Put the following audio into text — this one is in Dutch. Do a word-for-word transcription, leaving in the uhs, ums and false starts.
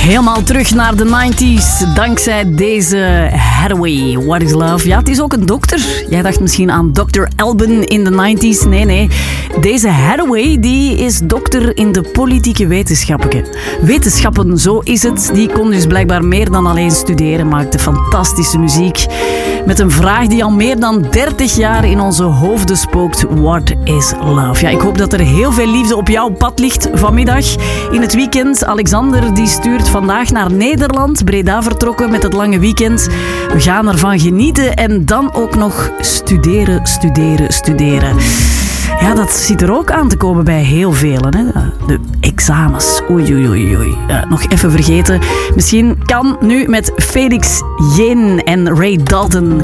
Helemaal terug naar de nineties, dankzij deze Hathaway. What is Love? Ja, het is ook een dokter. Jij dacht misschien aan dokter Alban in de nineties. Nee, nee. Deze Hathaway, die is dokter in de politieke wetenschappen. Wetenschappen, zo is het. Die kon dus blijkbaar meer dan alleen studeren, maakte fantastische muziek. Met een vraag die al meer dan dertig jaar in onze hoofden spookt. What is love? Ja, ik hoop dat er heel veel liefde op jouw pad ligt vanmiddag. In het weekend, Alexander die stuurt vandaag naar Nederland. Breda vertrokken met het lange weekend. We gaan ervan genieten en dan ook nog studeren, studeren, studeren. Ja, dat zit er ook aan te komen bij heel velen. Hè? De examens. Oei, oei, oei, oei. Uh, nog even vergeten. Misschien kan nu met Felix Jen en Ray Dalton